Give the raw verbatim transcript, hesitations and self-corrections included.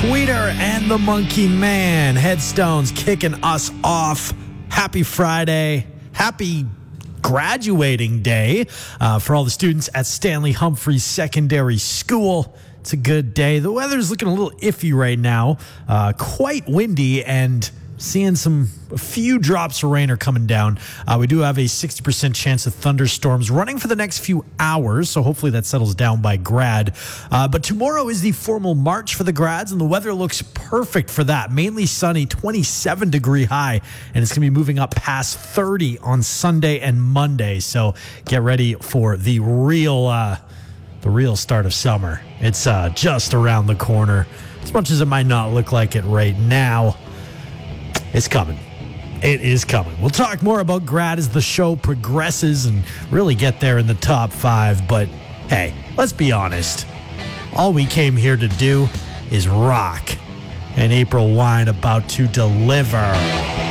Tweeter and the Monkey Man. Headstones kicking us off. Happy Friday. Happy graduating day uh, for all the students at Stanley Humphreys Secondary School. It's a good day. The weather's looking a little iffy right now. Uh, quite windy and seeing some a few drops of rain are coming down. Uh, we do have a sixty percent chance of thunderstorms running for the next few hours, so hopefully that settles down by grad. Uh, but tomorrow is the formal march for the grads, and the weather looks perfect for that. Mainly sunny, twenty-seven degree high, and it's going to be moving up past thirty on Sunday and Monday. So get ready for the real, uh, the real start of summer. It's uh, just around the corner. As much as it might not look like it right now, it's coming. It is coming. We'll talk more about grad as the show progresses and really get there in the top five. But hey, let's be honest. All we came here to do is rock. And April Wine about to deliver.